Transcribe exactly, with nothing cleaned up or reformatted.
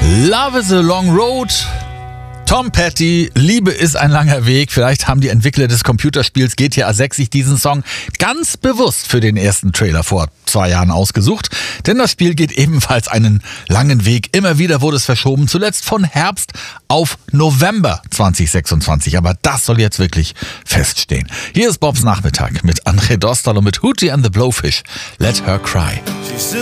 Love is a long road. Tom Petty, Liebe ist ein langer Weg. Vielleicht haben die Entwickler des Computerspiels G T A sechs sich diesen Song ganz bewusst für den ersten Trailer vor zwei Jahren ausgesucht. Denn das Spiel geht ebenfalls einen langen Weg. Immer wieder wurde es verschoben, zuletzt von Herbst auf November zwanzig sechsundzwanzig. Aber das soll jetzt wirklich feststehen. Hier ist Bobs Nachmittag mit André Dostal und mit Hootie and the Blowfish. Let Her Cry.